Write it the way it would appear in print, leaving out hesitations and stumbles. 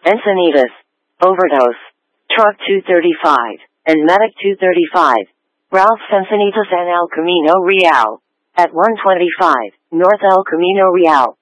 Encinitas, Overdose, Truck 235, and Medic 235. Ralph's Encinitas and El Camino Real. At 125, North El Camino Real.